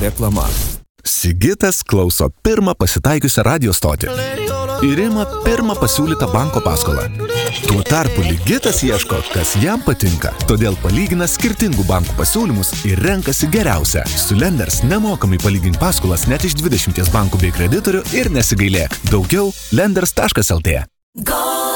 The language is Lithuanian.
Reklama. Sigitas klauso pirmą pasitaikiusią radio stotį ir ima pirmą pasiūlytą banko paskolą. Tuo tarpu Ligitas ieško, kas jam patinka, todėl palygina skirtingų bankų pasiūlymus ir renkasi geriausią. Su Lenders nemokamai palygink paskolas net iš 20 bankų bei kreditorių ir nesigailėk. Daugiau lenders.lt.